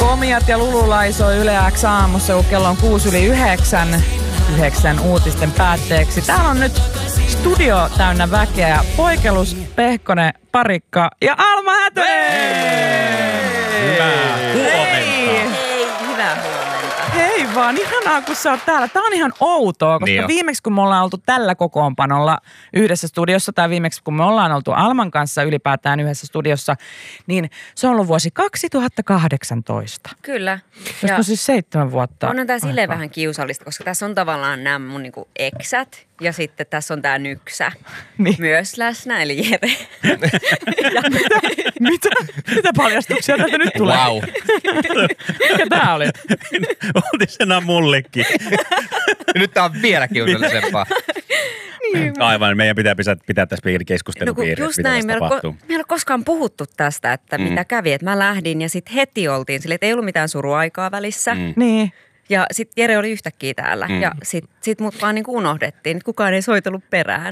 Komiat ja Lulu laisoi Yle X aamussa, kun kello on 9 uutisten päätteeksi. Täällä on nyt studio täynnä väkeä. Poikelus, Pehkonen, Parikka ja Alma Hätönen! Hyvää huomenta. Hyvää huomenta. Hei vaan, ihanaa kun sä oot täällä. Tää on ihan outoa, koska Niin viimeksi kun me ollaan oltu tällä kokoonpanolla yhdessä studiossa, tai viimeksi kun me ollaan oltu Alman kanssa ylipäätään yhdessä studiossa, niin se on ollut vuosi 2018. Kyllä. Tästä on siis 7 vuotta. Onhan tää silleen aikaa. vähän kiusallista, koska tässä on tavallaan nämä mun niinku eksät ja sitten tässä on tää nyksä Niin. myös läsnä, eli Jere. Mitä paljastuksia tästä nyt tulee? Wow. Mikä tää oli? Uutisena mullekin. Nyt tää on vielä kiusallisempaa. Aivan, meidän pitää tässä pieni keskustelupiiri, just mitä näin, tässä tapahtuu. me ei ole koskaan puhuttu tästä, että mitä kävi. Että mä lähdin ja sitten heti silleen, että ei ollut mitään suruaikaa välissä. Niin. Ja sitten Jere oli yhtäkkiä täällä ja sit mut vaan niinku unohdettiin. Nyt kukaan ei soitellut perään.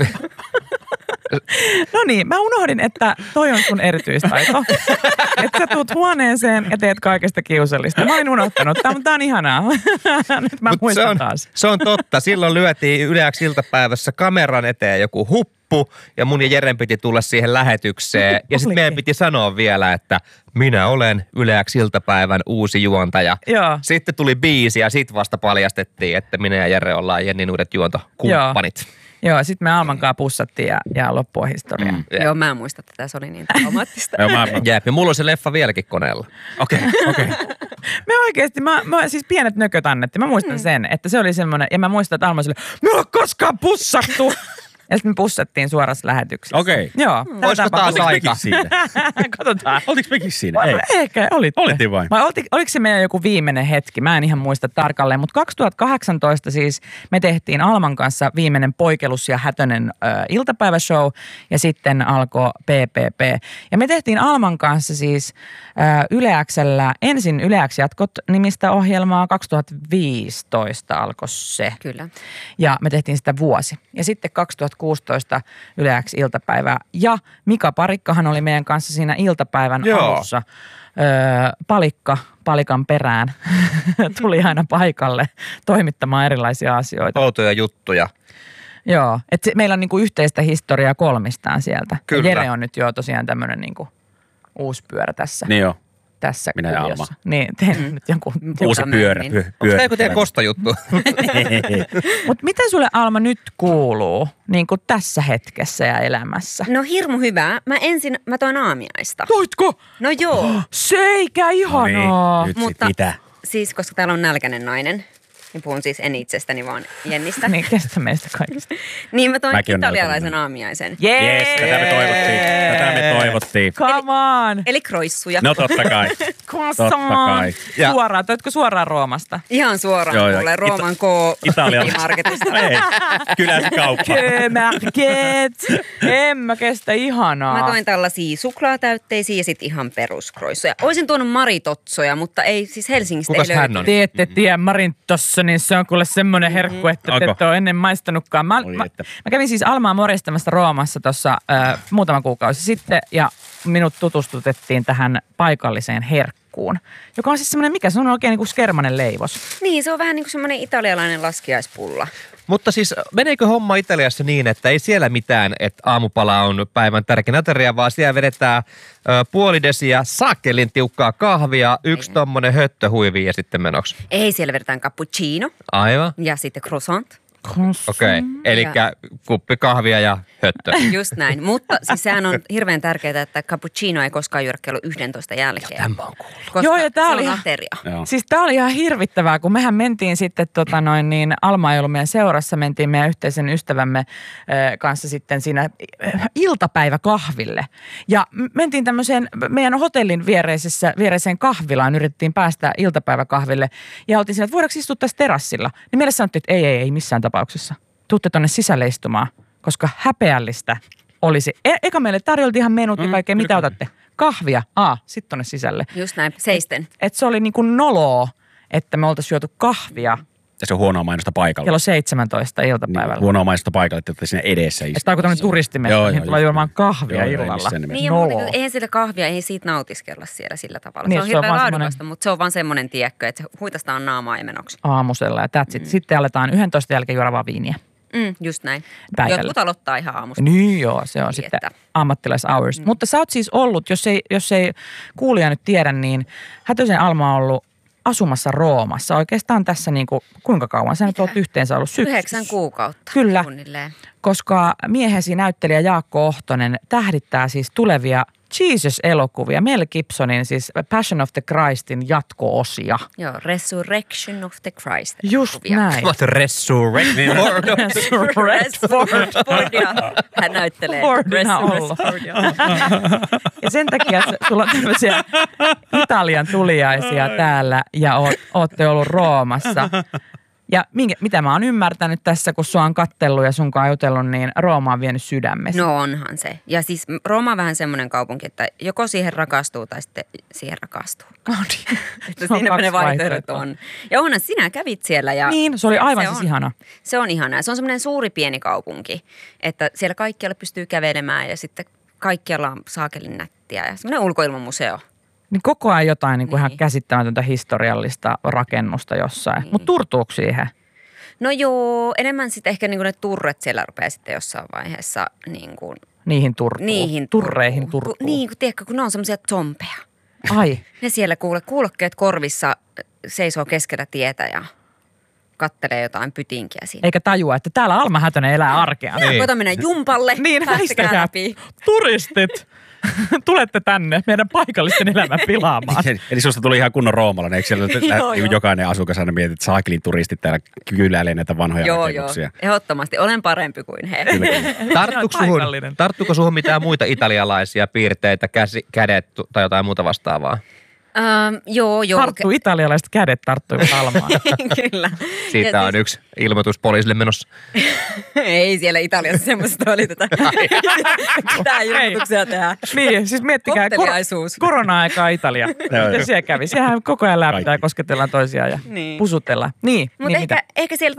No niin, mä unohdin, että toi on sun erityistaito. Että sä tuut huoneeseen ja teet kaikesta kiusallista. Mä olin unohtanut. Tää on ihanaa. Nyt mä muistan taas. Se on totta. Silloin lyötiin Yle X iltapäivässä kameran eteen joku huppu ja mun ja Jeren piti tulla siihen lähetykseen. Ja sitten meidän piti sanoa vielä, että minä olen Yle X iltapäivän uusi juontaja. Joo. Sitten tuli biisi ja sitten vasta paljastettiin, että minä ja Jere ollaan Jennin uudet juontokumppanit. Joo, sit me Alman kanssa pussattiin ja loppua historiaa. Joo, mä en muista tätä, se oli niin traumaattista. Joo, Jep, ja mulla on se leffa vieläkin koneella. Okei. Me oikeesti, mä siis pienet nököt annettiin. Mä muistan sen, että se oli semmoinen, ja mä muistan, että Alma oli, me ei ole koskaan pussattu. Ja sitten me pussattiin suorassa lähetyksessä. Okei. Joo. Olisiko taas aika? Katsotaan. Oltiinko mekin siinä? Ei. Ehkä olitte. Oltiin vain. Vai oliko se meidän joku viimeinen hetki? Mä en ihan muista tarkalleen, mutta 2018 siis me tehtiin Alman kanssa viimeinen Poikelus ja Hätönen iltapäiväshow ja sitten alkoi PPP. Ja me tehtiin Alman kanssa siis Yle X:llä ensin Yle X Jatkot -nimistä ohjelmaa, 2015 alkoi se. Kyllä. Ja me tehtiin sitä vuosi. Ja sitten 2016 Yle X iltapäivää. Ja Mika Parikkahan oli meidän kanssa siinä iltapäivän alussa. Palikan perään tuli aina paikalle toimittamaan erilaisia asioita. Outoja juttuja. Joo, että meillä on niinku yhteistä historiaa kolmistaan sieltä. Kyllä. Ja Jere on nyt jo tosiaan tämmöinen niinku uusi pyörä tässä. Niin joo. Tässä Minä ja kuviossa. Alma. Niin, teen nyt jonkun. Uusi pyörä. Onko tämä joku teidän kostojuttu? Mutta mitä sulle Alma nyt kuuluu niin kuin tässä hetkessä ja elämässä? No hirmu hyvää. Mä toin aamiaista. Toitko? No joo. Seikä ihanaa. Nyt Mutta sit mitä? siis, koska täällä on nälkäinen nainen, niin puhun siis en itsestäni, vaan Jennistä. Niin, kestä meistä kaikista. Niin mä toin Mäkin on italialaisen nälkäinen. aamiaisen. Jees, tätä me toivottiin. Come on. Eli kroissuja. No totta kai. Croissant. Totta kai. Ja- Suoraan, toitko suoraan Roomasta? Ihan suoraan Joo, joo. kuule Rooman Italialainen. Ei, kyllä se kauppa. Kömärket. En mä kestä, ihanaa. Mä toin tällaisia suklaatäytteisiä ja sit ihan peruskroissuja. Oisin tuonut maritotsoja, mutta ei siis Helsingistä Kukas ei hän löytynyt. on? Te ette tiedä Marin tossa, niin se on kuule semmoinen herkku, että te Onko? ette ole ennen maistanutkaan. Mä kävin siis Almaa moristamassa Roomassa tuossa muutama kuukausi sitten ja minut tutustutettiin tähän paikalliseen herkkuun, joka on siis semmoinen, mikä se on oikein niin kuin skermanen leivos. Niin, se on vähän niin kuin semmoinen italialainen laskiaispulla. Mutta siis meneekö homma Italiassa niin, että ei siellä mitään, että aamupala on päivän tärkein ateria, vaan siellä vedetään puoli desiä sakkelin tiukkaa kahvia, yksi tommonen höttöhuivi ja sitten menoksi. Ei, siellä vedetään cappuccino Aivan. ja sitten croissant. Okei. Elikkä kuppi kahvia ja höttö. Just näin. Mutta siis sehän on hirveän tärkeää, että cappuccino ei koskaan juoda kello 11 jälkeen. Tämä on kuullut. Koska Joo, ja tää se oli on ihan- ateria. Joo. Siis tää oli ihan hirvittävää, kun mehän mentiin sitten, Alma ei ollut meidän seurassa, mentiin meidän yhteisen ystävämme kanssa sitten siinä iltapäiväkahville. Ja mentiin tämmöiseen meidän hotellin viereiseen kahvilaan, yritettiin päästä iltapäiväkahville. Ja oltiin siinä, että voidaanko istua tässä terassilla? Niin meille sanottiin, että ei missään tapauksessa. Tuutte tonne sisälle istumaan, koska häpeällistä olisi. Eka meille tarjoltiin ihan menut ja kaikkea, mitä otatte? Kahvia, sitten tonne sisälle. Just näin, seisten. Et se oli niin kuin noloa, että me oltaisiin juotu kahvia Ja se on huonoa mainosta paikalla. kello 17 iltapäivällä. Niin, huonoa mainosta paikalla, että olette siinä edessä Että tämä on kuin tämmöinen turistimessa, mihin tulee juomaan kahvia illalla. Niin ja muuten, eihän sillä kahvia, ei siitä nautiskella siellä sillä tavalla. Niin, se on hirveän laadukasta, mutta se on vaan semmoinen tiekkö, että huitastaan naamaa ja menoksi. Aamusella ja that's it. Sitten aletaan 11 jälkeen juoda vaan viiniä. Just näin. Päivällä. Jotkut aloittaa ihan aamusta. Niin joo, se on sitten ammattilaishours. Mutta sä oot siis ollut, jos ei kuulija nyt tiedä, niin Hätösen Alma on ollut asumassa Roomassa. Oikeastaan tässä kuinka kauan sä nyt oot yhteensä ollut? 9 kuukautta. Kyllä, suunnilleen. koska miehesi näyttelijä Jaakko Ohtonen tähdittää siis tulevia Jesus-elokuvia, Mel Gibsonin siis Passion of the Christin jatko-osia. Joo, Resurrection of the Christ. Just näin. Fordia. Hän näyttelee Fordina ollut. Ja sen takia sulla on tämmöisiä Italian tuliaisia täällä ja ootte ollut Roomassa. Ja mitä mä oon ymmärtänyt tässä, kun sua on kattellut ja sun kanssa jutellut, niin Rooma on vienyt sydämessä. No onhan se. Ja siis Rooma on vähän semmoinen kaupunki, että joko siihen rakastuu tai sitten siihen rakastuu. Siinä ne vaihtoehdot on. Ja onhan sinä kävit siellä. Ja niin, se oli aivan siis ihana. Se on ihanaa. Se on semmoinen suuri pieni kaupunki, että siellä kaikkialle pystyy kävelemään ja sitten kaikkialla on saakelin nättiä ja semmoinen ulkoilmamuseo. Niin koko ajan jotain ihan käsittämätöntä historiallista rakennusta jossain. Mutta turtuuko siihen? No joo, enemmän sitten ehkä ne turret siellä rupeaa sitten jossain vaiheessa Niihin turreihin turtuu. Niin, tiedätkö, kun ne on semmoisia zombeja. Ai. Ne siellä kuulokkeet korvissa seisoo keskellä tietä ja kattelee jotain pytinkiä siinä. Eikä tajua, että täällä Alma Hätönen elää arkea. Niin. Koita mennä jumpalle, niin, päästäkää läpi. Turistit, tulette tänne meidän paikallisten elämän pilaamaan. Eli susta tuli ihan kunnon roomalainen, eikö siellä jokainen asukas aina mieti, että saakelin turistit täällä kyläilee näitä vanhoja rakennuksia? Joo, ehdottomasti. Olen parempi kuin he. Tarttuuko suhun mitään muita italialaisia piirteitä, kädet tai jotain muuta vastaavaa? Joo. Italialaiset kädet tarttuivat Almaan. Kyllä. Siitä on yksi ilmoitus poliisille menossa. Ei siellä Italiassa semmoista oli Mitä ilmoituksia tehdään. Niin, siis miettikää korona-aikaa Italia. Miten siellä kävi? Siellähän koko ajan läpitään ja kosketellaan toisiaan ja pusutellaan. Niin, mutta mitä? ehkä siellä